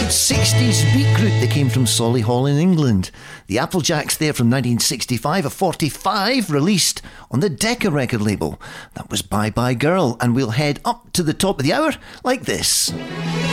60s beat group. They came from Solihull in England. The Applejacks there from 1965, a 45 released on the Decca record label. That was Bye Bye Girl, and we'll head up to the top of the hour like this.